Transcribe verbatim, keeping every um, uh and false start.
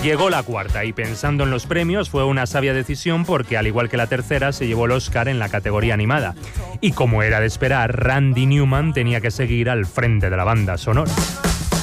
Llegó la cuarta y pensando en los premios fue una sabia decisión porque al igual que la tercera se llevó el Oscar en la categoría animada. Y como era de esperar, Randy Newman tenía que seguir al frente de la banda sonora.